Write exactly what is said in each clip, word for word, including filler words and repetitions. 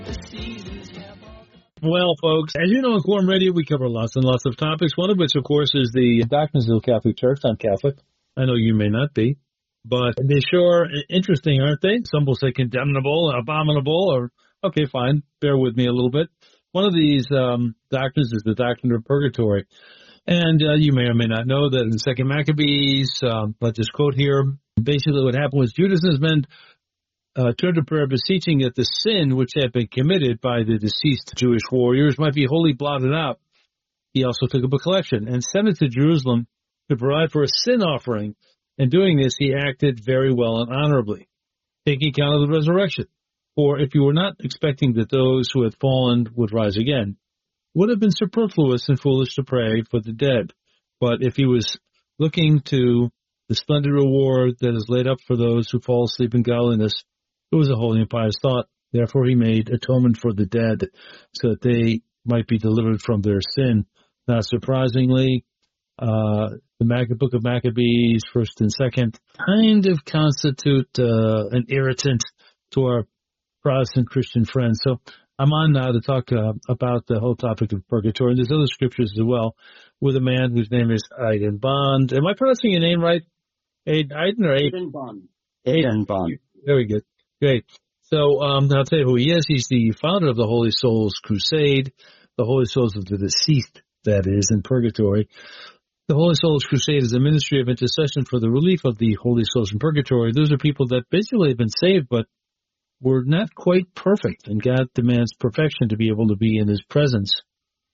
Well, folks, as you know, in Quorum Radio, we cover lots and lots of topics, one of which, of course, is the doctrines of the Catholic Church. I'm Catholic. I know you may not be, but they sure are interesting, aren't they? Some will say condemnable, abominable, or, okay, fine, bear with me a little bit. One of these um, doctrines is the doctrine of purgatory. And uh, you may or may not know that in Second Maccabees, um, let's just quote here, basically what happened was Judas and his men Uh, turned to prayer, beseeching that the sin which had been committed by the deceased Jewish warriors might be wholly blotted out. He also took up a collection and sent it to Jerusalem to provide for a sin offering. In doing this, he acted very well and honorably, taking account of the resurrection. For if you were not expecting that those who had fallen would rise again, it would have been superfluous and foolish to pray for the dead. But if he was looking to the splendid reward that is laid up for those who fall asleep in godliness, it was a holy and pious thought. Therefore, he made atonement for the dead so that they might be delivered from their sin. Not surprisingly, uh, the Mac- book of Maccabees, first and second, kind of constitute uh, an irritant to our Protestant Christian friends. So I'm on now to talk uh, about the whole topic of purgatory. And there's other scriptures as well with a man whose name is Aidan Bond. Am I pronouncing your name right? Aidan, Aidan or Aidan? Aidan Bond. Aidan Bond. Very good. Great. So um, I'll tell you who he is. He's the founder of the Holy Souls Crusade, the Holy Souls of the deceased, that is, in purgatory. The Holy Souls Crusade is a ministry of intercession for the relief of the Holy Souls in purgatory. Those are people that basically have been saved, but were not quite perfect, and God demands perfection to be able to be in His presence.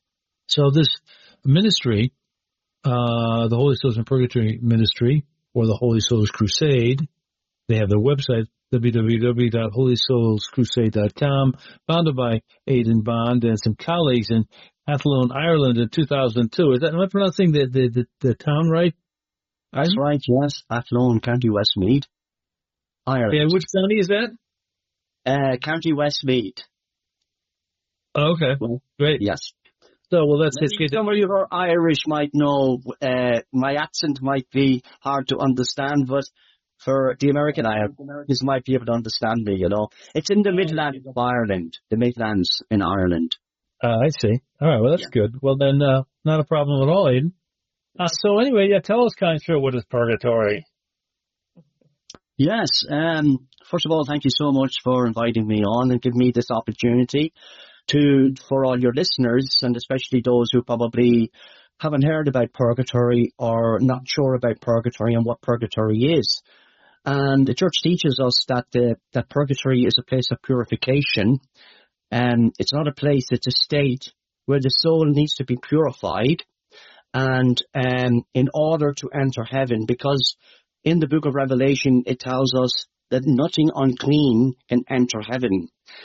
So this ministry, uh, the Holy Souls in Purgatory Ministry, or the Holy Souls Crusade, they have their website, w w w dot holy souls crusade dot com, founded by Aidan Bond and some colleagues in Athlone, Ireland in two thousand two. Is that, am I pronouncing the, the, the, the town right? That's right, yes. Athlone, County Westmeath, Ireland. Yeah, which county is that? Uh, County Westmeath. Oh, okay, Well, great. yes. So, well, that's Maybe it. some of you who are Irish might know, uh, my accent might be hard to understand, but for the American Irish might be able to understand me, you know. It's in the Midlands of Ireland, the Midlands in Ireland. Uh, I see. All right, well, that's yeah. good. Well, then, uh, not a problem at all, Aidan. Uh, so anyway, yeah, tell us kind of sure what is purgatory. Yes, um, first of all, thank you so much for inviting me on and giving me this opportunity to, for all your listeners, and especially those who probably haven't heard about purgatory or not sure about purgatory and what purgatory is. And the church teaches us that the, that purgatory is a place of purification. And it's not a place, it's a state where the soul needs to be purified. And um, in order to enter heaven, because in the book of Revelation, it tells us that nothing unclean can enter heaven.